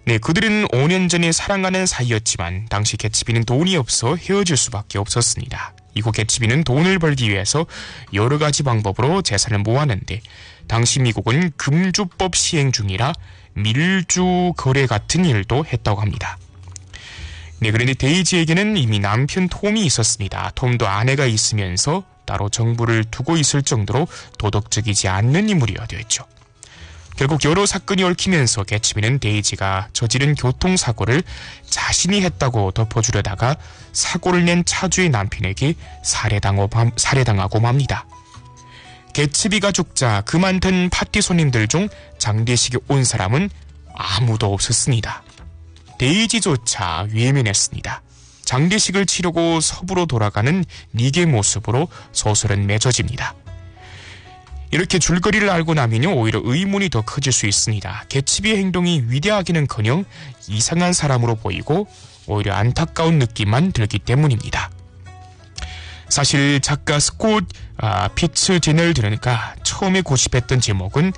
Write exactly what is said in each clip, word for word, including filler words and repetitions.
네, 그들은 오 년 전에 사랑하는 사이였지만 당시 개츠비는 돈이 없어 헤어질 수밖에 없었습니다. 이후 개츠비는 돈을 벌기 위해서 여러 가지 방법으로 재산을 모았는데 당시 미국은 금주법 시행 중이라 밀주 거래 같은 일도 했다고 합니다. 네, 그런데 데이지에게는 이미 남편 톰이 있었습니다. 톰도 아내가 있으면서 따로 정부를 두고 있을 정도로 도덕적이지 않는 인물이었죠. 결국 여러 사건이 얽히면서 개츠비는 데이지가 저지른 교통사고를 자신이 했다고 덮어주려다가 사고를 낸 차주의 남편에게 살해당하고, 살해당하고 맙니다. 개츠비가 죽자 그 많던 파티 손님들 중 장례식에 온 사람은 아무도 없었습니다. 데이지조차 외면했습니다. 장례식을 치르고 서부로 돌아가는 닉의 모습으로 소설은 맺어집니다. 이렇게 줄거리를 알고 나면요, 오히려 의문이 더 커질 수 있습니다. 개츠비의 행동이 위대하기는커녕 이상한 사람으로 보이고 오히려 안타까운 느낌만 들기 때문입니다. 사실 작가 스콧 아, 피츠제널드가 처음에 고집했던 제목은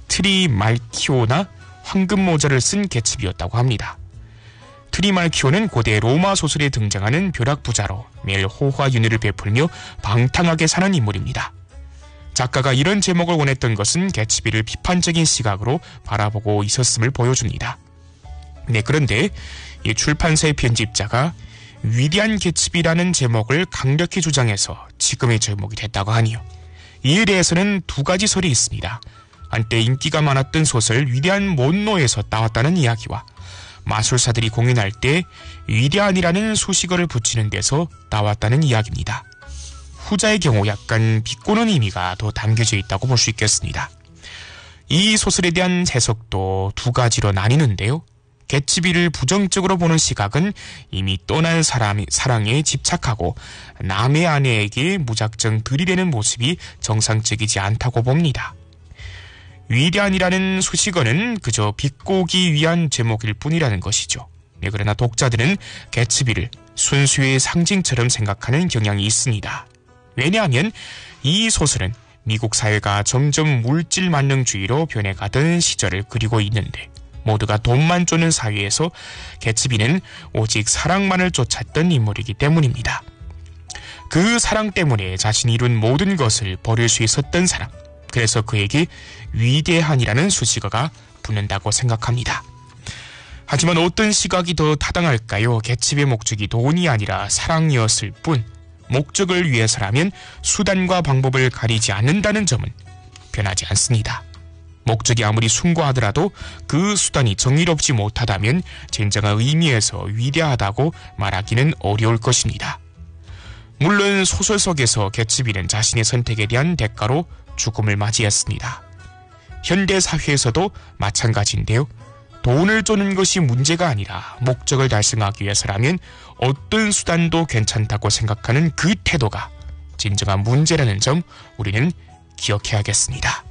트리말키오나 황금모자를 쓴 개츠비였다고 합니다. 트리말키오는 고대 로마 소설에 등장하는 벼락부자로 매일 호화윤회를 베풀며 방탕하게 사는 인물입니다. 작가가 이런 제목을 원했던 것은 개츠비를 비판적인 시각으로 바라보고 있었음을 보여줍니다. 네, 그런데 이 출판사의 편집자가 위대한 개츠비라는 제목을 강력히 주장해서 지금의 제목이 됐다고 하니요. 이에 대해서는 두 가지 설이 있습니다. 한때 인기가 많았던 소설 위대한 몬노에서 따왔다는 이야기와 마술사들이 공연할 때 위대한이라는 수식어를 붙이는 데서 따왔다는 이야기입니다. 후자의 경우 약간 비꼬는 의미가 더 담겨져 있다고 볼 수 있겠습니다. 이 소설에 대한 해석도 두 가지로 나뉘는데요. 개츠비를 부정적으로 보는 시각은 이미 떠난 사람, 사랑에 집착하고 남의 아내에게 무작정 들이대는 모습이 정상적이지 않다고 봅니다. 위대한이라는 수식어는 그저 비꼬기 위한 제목일 뿐이라는 것이죠. 네, 그러나 독자들은 개츠비를 순수의 상징처럼 생각하는 경향이 있습니다. 왜냐하면 이 소설은 미국 사회가 점점 물질 만능주의로 변해가던 시절을 그리고 있는데 모두가 돈만 쫓는 사회에서 개츠비는 오직 사랑만을 쫓았던 인물이기 때문입니다. 그 사랑 때문에 자신이 이룬 모든 것을 버릴 수 있었던 사람, 그래서 그에게 위대한이라는 수식어가 붙는다고 생각합니다. 하지만 어떤 시각이 더 타당할까요? 개츠비의 목적이 돈이 아니라 사랑이었을 뿐 목적을 위해서라면 수단과 방법을 가리지 않는다는 점은 변하지 않습니다. 목적이 아무리 숭고하더라도 그 수단이 정의롭지 못하다면 진정한 의미에서 위대하다고 말하기는 어려울 것입니다. 물론 소설 속에서 개츠비는 자신의 선택에 대한 대가로 죽음을 맞이했습니다. 현대 사회에서도 마찬가지인데요. 돈을 쫓는 것이 문제가 아니라 목적을 달성하기 위해서라면 어떤 수단도 괜찮다고 생각하는 그 태도가 진정한 문제라는 점 우리는 기억해야겠습니다.